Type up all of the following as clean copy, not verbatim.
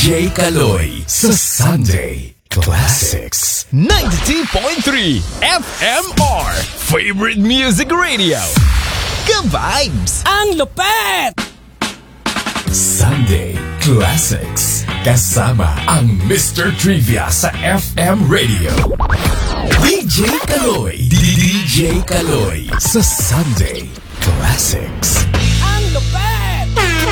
DJ Kaloy sa Sunday Classics 92.3 FMR Favorite Music Radio. Ka-vibes! Ang lupet! Sunday Classics kasama ang Mr. Trivia sa FM Radio. DJ Kaloy. DJ Kaloy sa Sunday Classics. Ang lupet!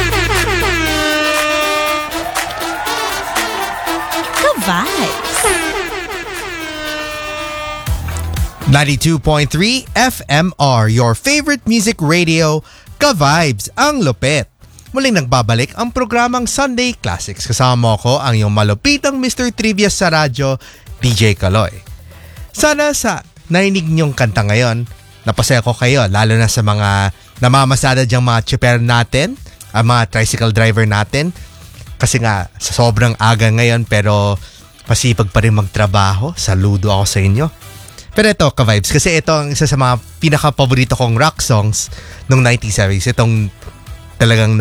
Ka-vibes! 92.3 FMR, your favorite music radio, Ka-vibes, ang lupet. Muling nagbabalik ang programang Sunday Classics. Kasama ko ang iyong malupitang Mr. Trivia sa radyo, DJ Kaloy. Sana sa narinig niyong kanta ngayon, napasaya ko kayo, lalo na sa mga namamasada diyang mga chipper natin, ang mga tricycle driver natin. Kasi nga, sa sobrang aga ngayon, pero masipag pa rin magtrabaho. Saludo ako sa inyo. Pero ito, ka-vibes, kasi ito ang isa sa mga pinaka-paborito kong rock songs nung 1970s. Itong talagang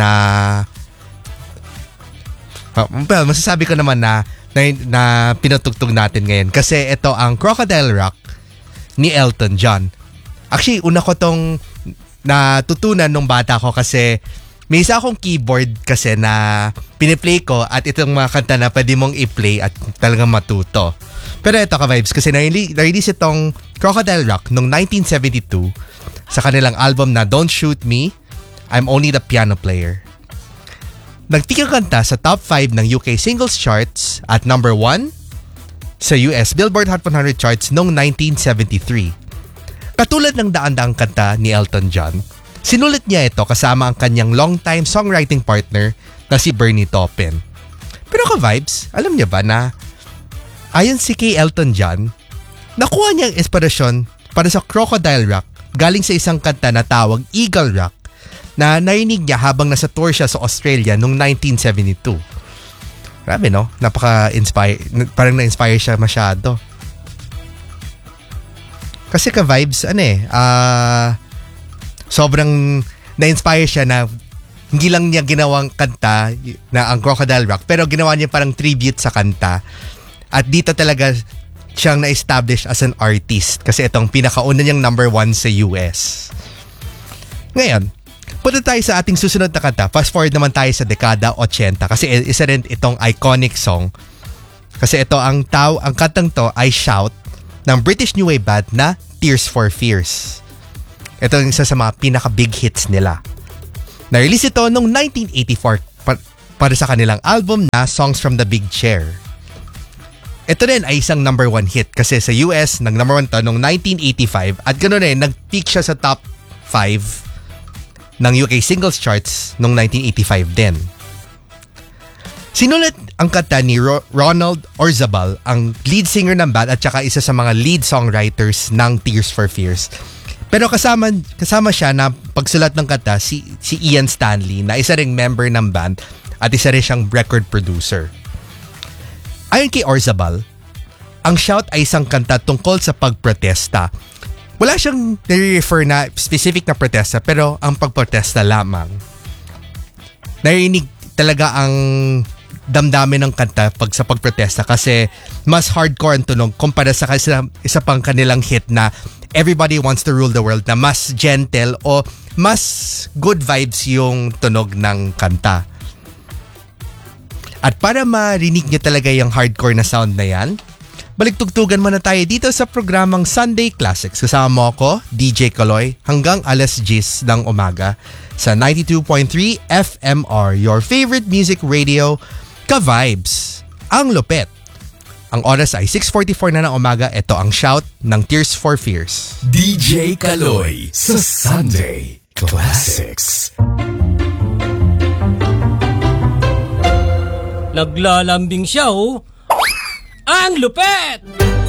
well, masasabi ko naman na pinatugtog natin ngayon. Kasi ito ang Crocodile Rock ni Elton John. Actually, una ko tong natutunan nung bata ko kasi may isa akong keyboard kasi na piniplay ko at itong mga kanta na pwede mong i-play at talagang matuto. Pero ito ka-vibes kasi na-release itong Crocodile Rock noong 1972 sa kanilang album na Don't Shoot Me, I'm Only the Piano Player. Nagpikil kanta sa top 5 ng UK singles charts at number 1 sa US Billboard Hot 100 charts noong 1973. Katulad ng daan-daang kanta ni Elton John, sinulit niya ito kasama ang kanyang long-time songwriting partner na si Bernie Taupin. Pero ka-vibes, alam niya ba na ayon si kay Elton John, nakuha niya ang inspirasyon para sa Crocodile Rock galing sa isang kanta na tawag Eagle Rock na narinig niya habang nasa tour siya sa Australia noong 1972. Grabe no? Napaka-inspire. Parang na-inspire siya masyado. Kasi ka-vibes, sobrang na-inspire siya na hindi lang niya ginawang kanta na ang Crocodile Rock, pero ginawa niya parang tribute sa kanta. At dito talaga siyang na-establish as an artist kasi itong pinakauna niyang number 1 sa US. Ngayon, punta tayo sa ating susunod na kanta. Fast forward naman tayo sa dekada 80 kasi isa rin itong iconic song. Kasi ito ang kantang to ay Shout ng British New Wave band na Tears for Fears. Ito ang isa sa mga pinaka-big hits nila. Na-release ito noong 1984 para sa kanilang album na Songs from the Big Chair. Ito rin ay isang number 1 hit kasi sa US, nag-number 1 to noong 1985 at ganoon rin, nag-peak siya sa top 5 ng UK singles charts noong 1985 din. Sinulat ang kanta ni Ronald Orzabal, ang lead singer ng band at saka isa sa mga lead songwriters ng Tears for Fears. Pero kasama siya na pagsulat ng kanta si Ian Stanley na isa ring member ng band at isa rin siyang record producer. Ayon kay Orzabal, ang Shout ay isang kanta tungkol sa pagprotesta. Wala siyang nare-refer na specific na protesta pero ang pagprotesta lamang. Narinig talaga ang damdamin ng kanta sa pagprotesta kasi mas hardcore ang tunog kumpara sa isa pang kanilang hit na Everybody Wants to Rule the World na mas gentle o mas good vibes yung tunog ng kanta. At para marinig niyo talaga yung hardcore na sound na yan, baliktugtugan muna tayo dito sa programang Sunday Classics. Kasama mo ako, DJ Kaloy, hanggang alas 10 ng umaga sa 92.3 FMR, your favorite music radio, Ka-vibes, ang lupet. Ang oras ay 6:44 na ng umaga. Ito ang Shout ng Tears for Fears. DJ Kaloy sa Sunday Classics. Naglalambing siya oh. Ang lupet!